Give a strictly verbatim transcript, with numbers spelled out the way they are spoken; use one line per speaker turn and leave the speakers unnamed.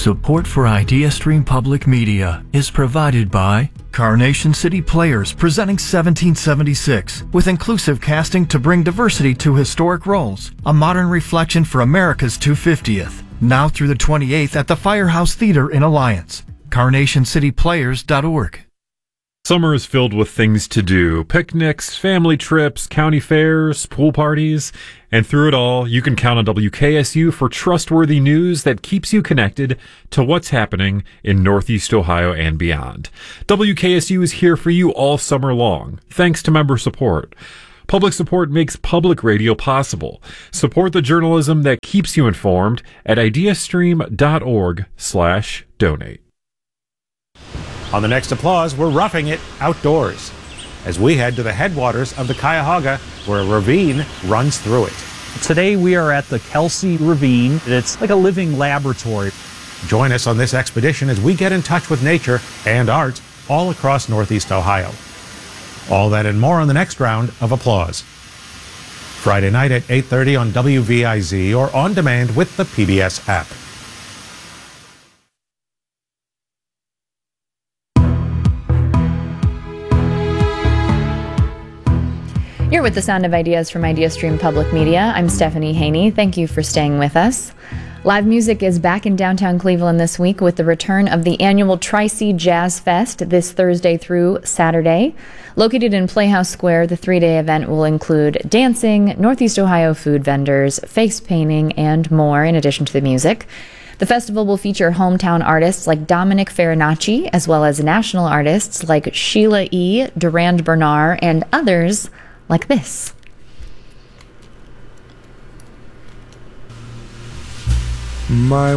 Support for IdeaStream Public Media is provided by Carnation City Players, presenting seventeen seventy-six, with inclusive casting to bring diversity to historic roles. A modern reflection for America's two hundred fiftieth. Now through the twenty-eighth at the Firehouse Theater in Alliance. carnation city players dot org.
Summer is filled with things to do. Picnics, family trips, county fairs, pool parties. And through it all, you can count on W K S U for trustworthy news that keeps you connected to what's happening in Northeast Ohio and beyond. W K S U is here for you all summer long, thanks to member support. Public support makes public radio possible. Support the journalism that keeps you informed at ideastream.org slash donate.
On the next applause, we're roughing it outdoors as we head to the headwaters of the Cuyahoga, where a ravine runs through it.
Today we are at the Kelsey Ravine. It's like a living laboratory.
Join us on this expedition as we get in touch with nature and art all across Northeast Ohio. All that and more on the next round of applause. Friday night at eight thirty on W V I Z or on demand with the P B S app.
You're with the Sound of Ideas from IdeaStream Public Media. I'm Stephanie Haney. Thank you for staying with us. Live music is back in downtown Cleveland this week with the return of the annual Tri-C Jazz Fest this Thursday through Saturday. Located in Playhouse Square, the three-day event will include dancing, Northeast Ohio food vendors, face painting, and more in addition to the music. The festival will feature hometown artists like Dominic Farinacci, as well as national artists like Sheila E., Durand Bernard, and others like this.
My